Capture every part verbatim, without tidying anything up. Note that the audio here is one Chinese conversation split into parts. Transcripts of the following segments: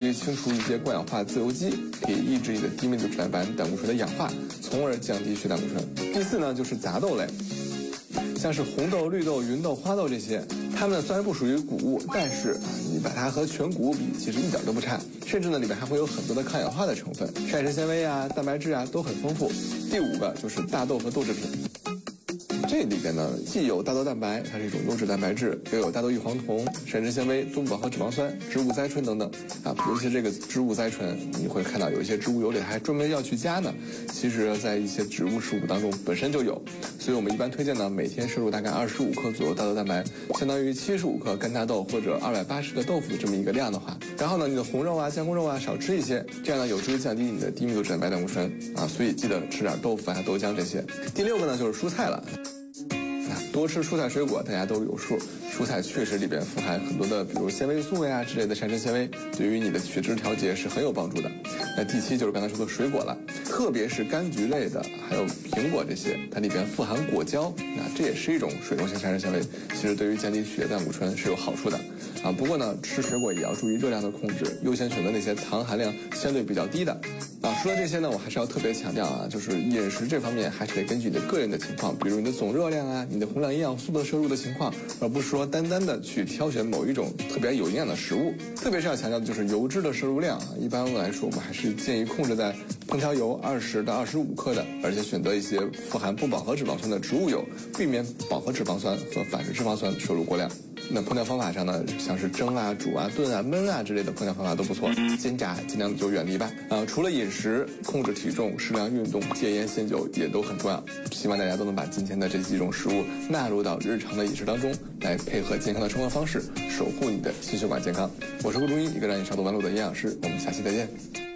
以清除一些过氧化自由基，可以抑制你的低密度脂蛋白胆固醇的氧化，从而降低血胆固醇。第四呢，就是杂豆类，像是红豆、绿豆、芸豆、花豆这些，它们虽然不属于谷物，但是啊，你把它和全谷物比，其实一点都不差，甚至呢里面还会有很多的抗氧化的成分，膳食纤维啊、蛋白质啊都很丰富。第五个就是大豆和豆制品。这里边呢，既有大豆蛋白，它是一种优质蛋白质，又有大豆异黄酮、膳食纤维、多不饱和脂肪酸、植物甾醇等等啊。尤其这个植物甾醇，你会看到有一些植物油里还专门要去加呢。其实，在一些植物食物当中本身就有，所以我们一般推荐呢，每天摄入大概二十五克左右大豆蛋白，相当于七十五克干大豆或者二百八十个豆腐的这么一个量的话，然后呢，你的红肉啊、酱菇肉啊少吃一些，这样呢有助于降低你的低密度脂蛋白胆固醇啊。所以记得吃点豆腐啊、豆浆这些。第六个呢就是蔬菜了。多吃蔬菜水果，大家都有数。蔬菜确实里边富含很多的，比如纤维素呀之类的膳食纤维，对于你的血脂调节是很有帮助的。那第七就是刚才说的水果了，特别是柑橘类的，还有苹果这些，它里边富含果胶，那这也是一种水溶性膳食纤维，其实对于降低血胆固醇是有好处的啊。不过呢，吃水果也要注意热量的控制，优先选择那些糖含量相对比较低的。啊，说了这些呢，我还是要特别强调啊，就是饮食这方面还是得根据你的个人的情况，比如你的总热量啊，你的宏量营养素的摄入的情况，而不是说单单的去挑选某一种特别有营养的食物。特别是要强调的就是油脂的摄入量啊，一般来说我们还是建议控制在烹调油二十到二十五克的，而且选择一些富含不饱和脂肪酸的植物油，避免饱和脂肪酸和反式脂肪酸摄入过量。那烹调方法上呢，像是蒸啊、煮啊、炖啊、焖啊之类的烹调方法都不错，煎炸尽量就远离吧。啊，除了饮食，控制体重、适量运动、戒烟限酒也都很重要。希望大家都能把今天的这几种食物纳入到日常的饮食当中，来配合健康的生活方式，守护你的心血管健康。我是顾中医，一个让你少走弯路的营养师。我们下期再见。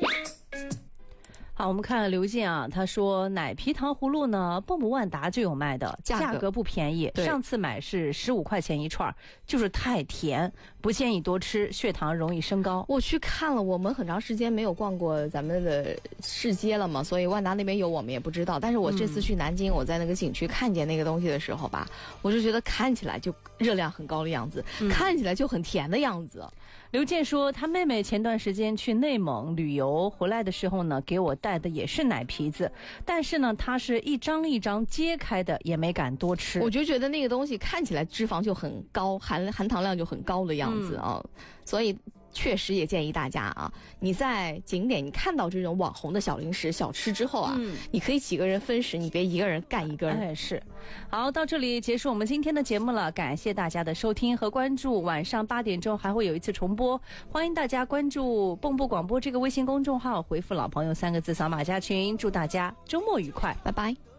好，我们看刘健啊，他说奶皮糖葫芦呢，蹦蹦万达就有卖的，价格, 价格不便宜，上次买是十五块钱一串，就是太甜，不建议多吃，血糖容易升高。 我去看了，我们很长时间没有逛过咱们的市街了嘛，所以万达那边有我们也不知道。但是我这次去南京，嗯、我在那个景区看见那个东西的时候吧，我就觉得看起来就热量很高的样子，嗯、看起来就很甜的样子。 刘健说，他妹妹前段时间去内蒙旅游回来的时候呢，给我带的也是奶皮子，但是呢，它是一张一张揭开的，也没敢多吃。 我就觉得那个东西看起来脂肪就很高，含含糖量就很高的样子啊，嗯、所以确实也建议大家啊，你在景点你看到这种网红的小零食小吃之后啊，嗯、你可以几个人分食，你别一个人干一根。 哎，是。好，到这里结束我们今天的节目了，感谢大家的收听和关注。晚上八点钟还会有一次重播，欢迎大家关注蹦蹦广播这个微信公众号，回复老朋友三个字扫码加群。祝大家周末愉快， 拜拜。